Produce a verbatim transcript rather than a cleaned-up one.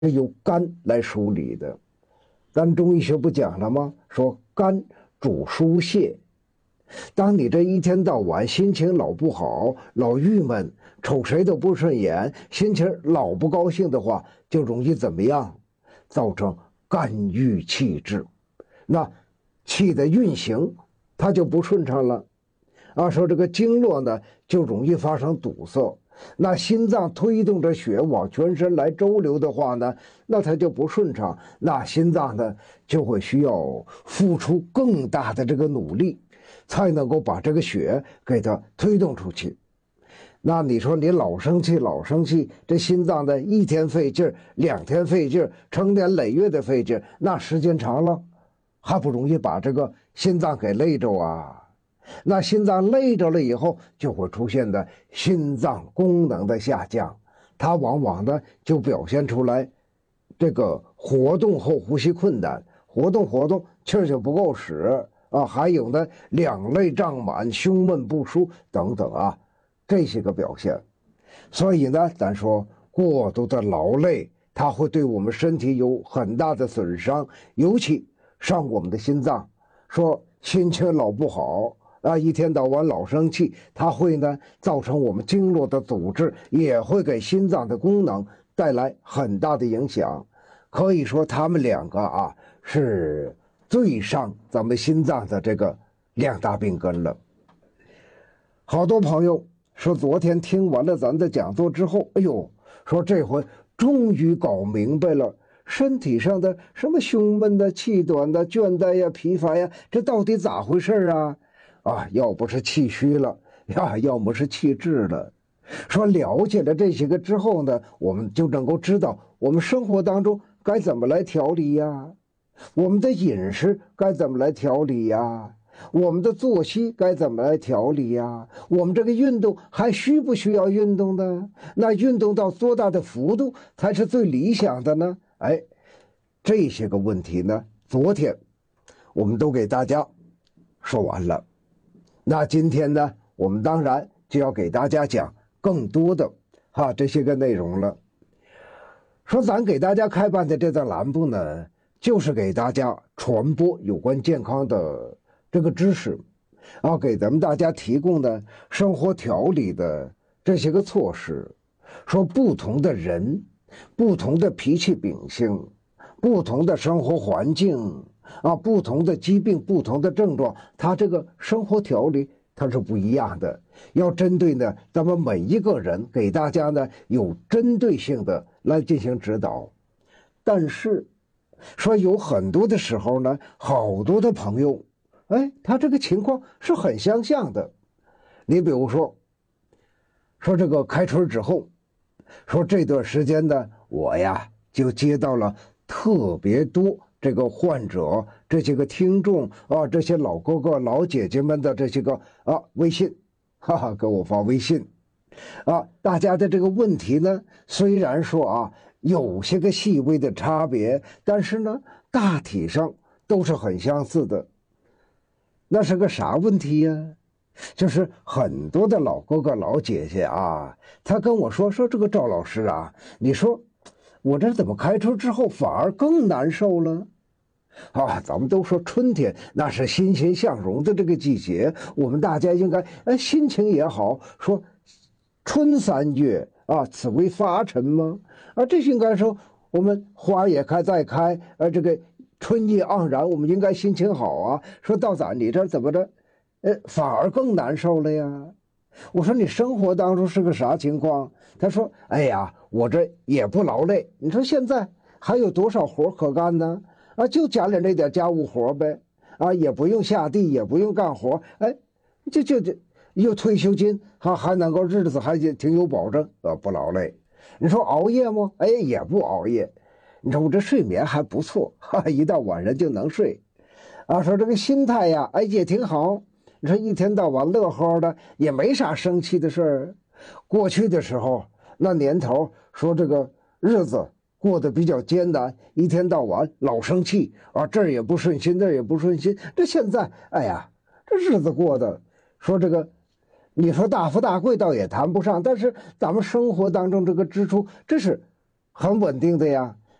是由肝来梳理的。咱中医学不讲了吗？说肝主疏泄。当你这一天到晚心情老不好，老郁闷，瞅谁都不顺眼，心情老不高兴的话，就容易怎么样？造成肝郁气滞，那气的运行它就不顺畅了。啊，说这个经络呢就容易发生堵塞。那心脏推动着血往全身来周流的话呢，那它就不顺畅，那心脏呢就会需要付出更大的这个努力，才能够把这个血给它推动出去。那你说你老生气老生气，这心脏的一天费劲儿，两天费劲儿，成年累月的费劲儿，那时间长了，还不容易把这个心脏给累着啊？那心脏累着了以后，就会出现的心脏功能的下降，它往往呢就表现出来，这个活动后呼吸困难，活动活动气儿就不够使啊，还有呢两肋胀满、胸闷不舒等等啊，这些个表现。所以呢，咱说过度的劳累，它会对我们身体有很大的损伤，尤其伤我们的心脏。说心情老不好。啊，一天到晚老生气，它会呢造成我们经络的阻滞，也会给心脏的功能带来很大的影响。可以说，他们两个啊是最伤咱们心脏的这个两大病根了。好多朋友说，昨天听完了咱的讲座之后，哎呦，说这回终于搞明白了。身体上的什么胸闷的、气短的、倦怠呀、疲乏呀，这到底咋回事啊？啊，要不是气虚了呀，要么是气滞了。说了解了这些个之后呢，我们就能够知道我们生活当中该怎么来调理呀，我们的饮食该怎么来调理呀，我们的作息该怎么来调理呀，我们这个运动还需不需要运动呢？那运动到多大的幅度才是最理想的呢？哎，这些个问题呢，昨天我们都给大家说完了。那今天呢，我们当然就要给大家讲更多的哈这些个内容了。说咱给大家开办的这档栏目呢，就是给大家传播有关健康的这个知识，啊，给咱们大家提供的生活调理的这些个措施。说不同的人，不同的脾气秉性，不同的生活环境。啊，不同的疾病、不同的症状，它这个生活调理它是不一样的。要针对呢，咱们每一个人，给大家呢有针对性的来进行指导。但是，说有很多的时候呢，好多的朋友，哎，他这个情况是很相像的。你比如说，说这个开春之后，说这段时间呢，我呀就接到了特别多。这个患者，这些个听众啊，这些老哥哥、老姐姐们的这些个啊微信，哈哈，给我发微信，啊，大家的这个问题呢，虽然说啊有些个细微的差别，但是呢，大体上都是很相似的。那是个啥问题呀？就是很多的老哥哥、老姐姐啊，他跟我说说这个赵老师啊，你说。我这怎么开春之后反而更难受了？啊，咱们都说春天那是欣欣向荣的这个季节，我们大家应该哎心情也好。说春三月啊，此为发陈吗？啊，这应该说我们花也开再开，呃，这个春意盎然，我们应该心情好啊。说到咱你这怎么着，呃，反而更难受了呀？我说你生活当中是个啥情况？他说：“哎呀，我这也不劳累。你说现在还有多少活可干呢？啊，就家里那点家务活呗。啊，也不用下地，也不用干活。哎，就就就有退休金，还还能够日子还挺有保证，呃，不劳累。你说熬夜吗？哎，也不熬夜。你说我这睡眠还不错，哈，一到晚上就能睡。啊，说这个心态呀，哎，也挺好。”你说一天到晚乐呵的，也没啥生气的事儿。过去的时候，那年头说这个日子过得比较艰难，一天到晚老生气啊，这儿也不顺心，那儿也不顺心。这现在，哎呀，这日子过得，说这个，你说大富大贵倒也谈不上，但是咱们生活当中这个支出，这是很稳定的呀。